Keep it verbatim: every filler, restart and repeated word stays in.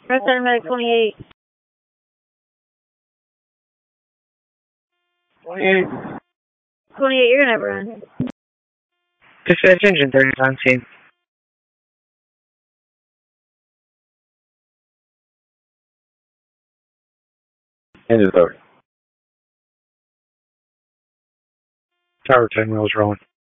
Press automatic twenty-eight. twenty-eight. twenty-eight, you're gonna have a run. Dispatch engine thirty on scene. Engine over. Tower ten wheels rolling.